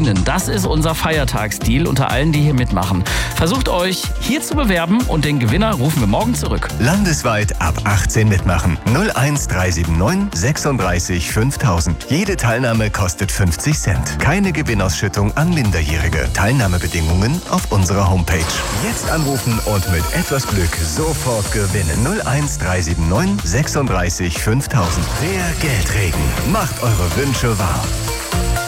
gewinnen. Das ist unser Feiertagsdeal unter allen, die hier mitmachen. Versucht euch hier zu bewerben und den Gewinner rufen wir morgen zurück. Landesweit ab 18 mitmachen. 01379 36 5000. Jede Teilnahme kostet 50 Cent. Keine Gewinnausschüttung an Minderjährige. Teilnahmebedingungen auf unserer Homepage. Jetzt anrufen und mit etwas Glück sofort gewinnen. 01379 36 5000. Der Geldregen macht eure Wünsche wahr.